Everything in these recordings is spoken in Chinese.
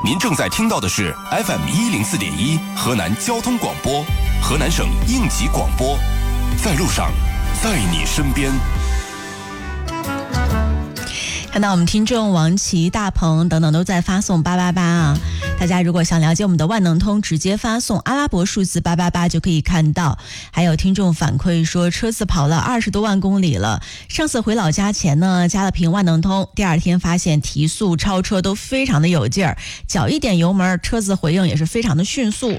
您正在听到的是 FM104.1河南交通广播，河南省应急广播，在路上，在你身边。 看到我们听众王琦、大鹏等等都在发送888啊，大家如果想了解我们的万能通，直接发送阿拉伯数字888就可以看到。还有听众反馈说，车子跑了20多万公里了，上次回老家前呢加了瓶万能通，第二天发现提速超车都非常的有劲儿，脚一点油门，车子回应也是非常的迅速。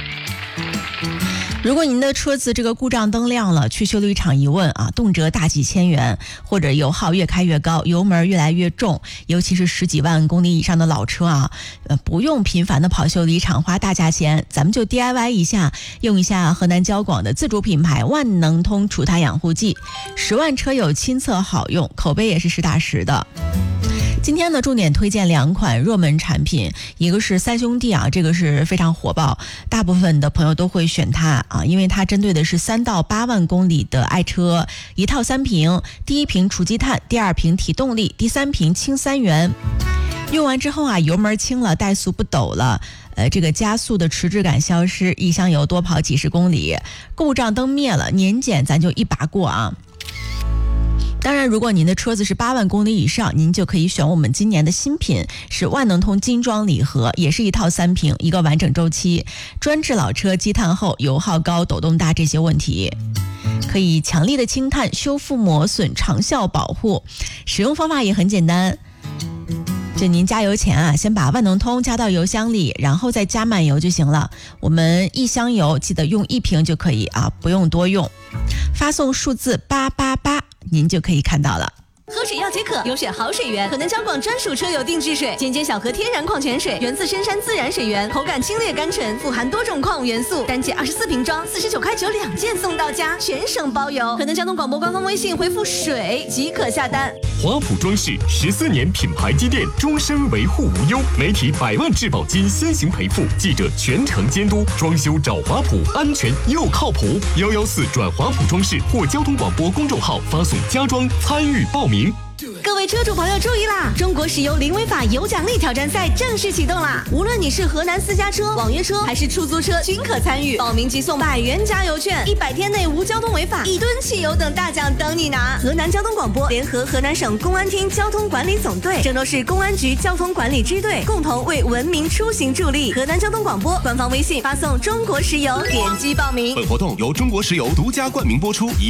如果您的车子这个故障灯亮了，去修理厂一问啊，动辄大几千元，或者油耗越开越高，油门越来越重，尤其是10几万公里以上的老车啊，不用频繁的跑修理厂花大价钱，咱们就 DIY 一下，用一下河南交广的自主品牌万能通除碳养护剂，10万车友亲测好用，口碑也是实打实的。今天呢，重点推荐2款热门产品，一个是三兄弟啊，这个是非常火爆，大部分的朋友都会选它啊，因为它针对的是3到8万公里的爱车，一套3瓶，第1瓶除积碳，第2瓶提动力，第3瓶轻3元。用完之后啊，油门轻了，怠速不抖了，这个加速的迟滞感消失，一箱油多跑几十公里，故障灯灭了，年检咱就一把过啊。当然，如果您的车子是8万公里以上，您就可以选我们今年的新品，是万能通精装礼盒，也是一套3瓶，一个完整周期，专治老车积碳后油耗高、抖动大这些问题，可以强力的清碳、修复磨损、长效保护。使用方法也很简单，就您加油前啊，先把万能通加到油箱里，然后再加满油就行了。我们1箱油记得用1瓶就可以啊，不用多用。发送数字888，您就可以看到了。 喝水要解渴，有选好水源，河南交广专属车友定制水，尖尖小河天然矿泉水，源自深山自然水源，口感清冽甘醇，富含多种矿物元素，单件24瓶装，49块92件送到家，全省包邮。河南交通广播官方微信回复水即可下单。 华普装饰14年品牌积淀，终身维护无忧，媒体100万质保金先行赔付，记者全程监督，装修找华普，安全又靠谱。114转华普装饰或交通广播公众号发送家装参与报名。 各位车主朋友注意啦！中国石油零违法有奖励挑战赛正式启动啦！无论你是河南私家车、网约车还是出租车，均可参与。报名即送100元加油券，100天内无交通违法，1吨汽油等大奖等你拿。河南交通广播联合河南省公安厅交通管理总队、郑州市公安局交通管理支队共同为文明出行助力。河南交通广播官方微信发送中国石油，点击报名。 本活动由中国石油独家冠名播出。